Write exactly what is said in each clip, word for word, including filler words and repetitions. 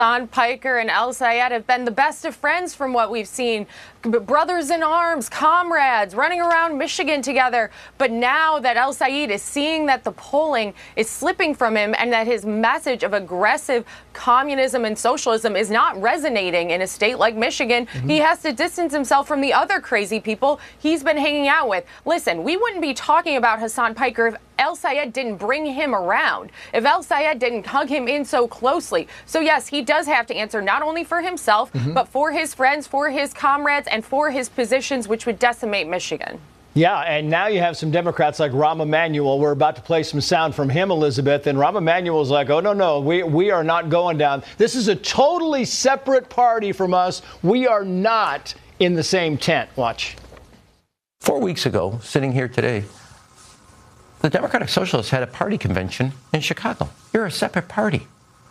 Hassan Piker and El Sayed have been the best of friends from what we've seen. Brothers in arms, comrades, running around Michigan together. But now that El Sayed is seeing that the polling is slipping from him and that his message of aggressive communism and socialism is not resonating in a state like Michigan, mm-hmm. he has to distance himself from the other crazy people he's been hanging out with. Listen, we wouldn't be talking about Hassan Piker if El Sayed didn't bring him around, if El Sayed didn't hug him in so closely. So yes, he does have to answer not only for himself, mm-hmm. but for his friends, for his comrades, and for his positions, which would decimate Michigan. Yeah, and now you have some Democrats like Rahm Emanuel. We're about to play some sound from him, Elizabeth. And Rahm Emanuel's like, oh, no, no, we, we are not going down. This is a totally separate party from us. We are not in the same tent. Watch. Four weeks ago, sitting here today, the Democratic Socialists had a party convention in Chicago. You're a separate party.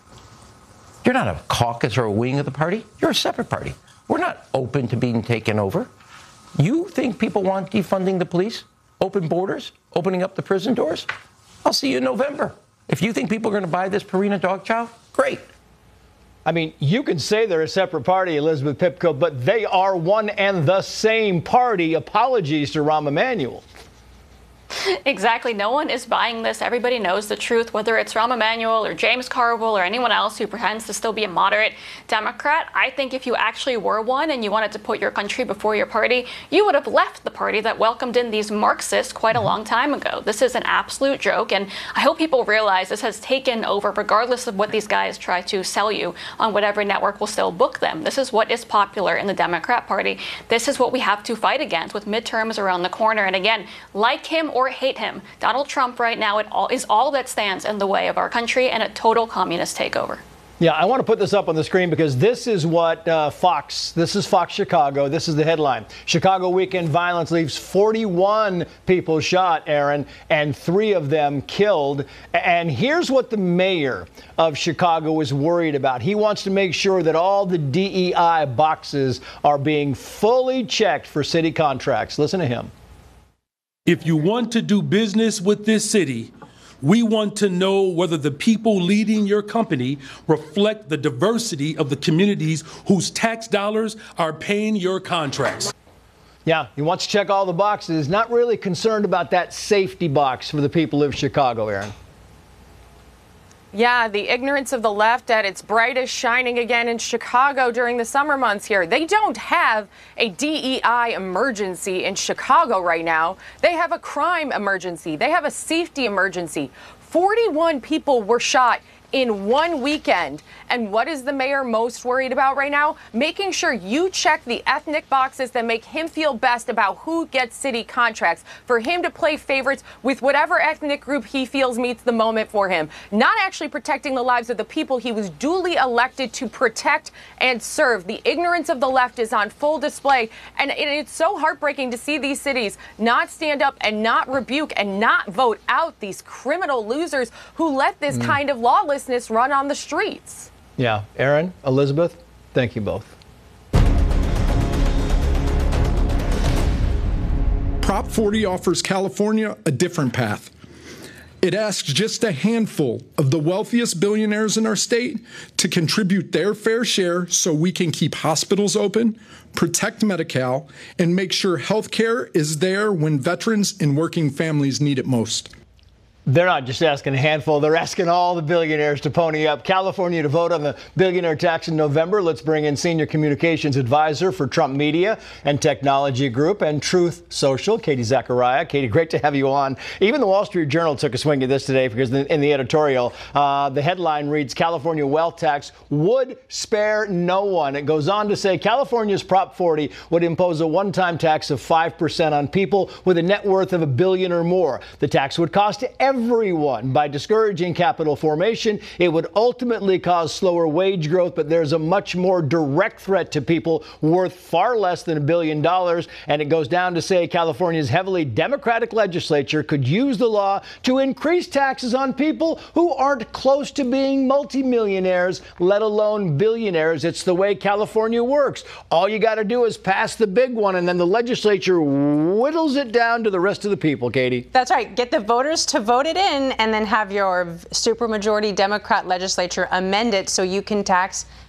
You're not a caucus or a wing of the party. You're a separate party. We're not open to being taken over. You think people want defunding the police, open borders, opening up the prison doors? I'll see you in November. If you think people are going to buy this Purina dog chow, great. I mean, you can say they're a separate party, Elizabeth Pipko, but they are one and the same party. Apologies to Rahm Emanuel. Exactly. No one is buying this. Everybody knows the truth, whether it's Rahm Emanuel or James Carville or anyone else who pretends to still be a moderate Democrat. I think if you actually were one and you wanted to put your country before your party, you would have left the party that welcomed in these Marxists quite a long time ago. This is an absolute joke, and I hope people realize this has taken over regardless of what these guys try to sell you on whatever network will still book them. This is what is popular in the Democrat Party. This is what we have to fight against with midterms around the corner. And again, like him or hate him, Donald Trump right now it all, is all that stands in the way of our country and a total communist takeover. Yeah, I want to put this up on the screen because this is what uh, Fox, this is Fox Chicago. This is the headline. Chicago weekend violence leaves forty-one people shot, Aaron, and three of them killed. And here's what the mayor of Chicago is worried about. He wants to make sure that all the D E I boxes are being fully checked for city contracts. Listen to him. If you want to do business with this city, we want to know whether the people leading your company reflect the diversity of the communities whose tax dollars are paying your contracts. Yeah, he wants to check all the boxes, not really concerned about that safety box for the people of Chicago, Aaron. Yeah, the ignorance of the left at its brightest, shining again in Chicago during the summer months here. They don't have a D E I emergency in Chicago right now. They have a crime emergency. They have a safety emergency. forty-one people were shot in one weekend. And what is the mayor most worried about right now? Making sure you check the ethnic boxes that make him feel best about who gets city contracts, for him to play favorites with whatever ethnic group he feels meets the moment for him. Not actually protecting the lives of the people he was duly elected to protect and serve. The ignorance of the left is on full display. And it's so heartbreaking to see these cities not stand up and not rebuke and not vote out these criminal losers who let this mm. kind of lawlessness run on the streets. Yeah. Aaron, Elizabeth, thank you both. Prop forty offers California a different path. It asks just a handful of the wealthiest billionaires in our state to contribute their fair share so we can keep hospitals open, protect Medi-Cal, and make sure health care is there when veterans and working families need it most. They're not just asking a handful. They're asking all the billionaires to pony up. California to vote on the billionaire tax in November. Let's bring in senior communications advisor for Trump Media and Technology Group and Truth Social, Katie Zachariah. Katie, great to have you on. Even the Wall Street Journal took a swing at this today because in the editorial, uh, the headline reads, California wealth tax would spare no one. It goes on to say California's Prop forty would impose a one-time tax of five percent on people with a net worth of a billion or more. The tax would cost everyone. Everyone. By discouraging capital formation, it would ultimately cause slower wage growth, but there's a much more direct threat to people worth far less than a billion dollars. And it goes down to say California's heavily Democratic legislature could use the law to increase taxes on people who aren't close to being multimillionaires, let alone billionaires. It's the way California works. All you got to do is pass the big one, and then the legislature whittles it down to the rest of the people, Katie. That's right. Get the voters to vote vote it in and then have your supermajority Democrat legislature amend it so you can tax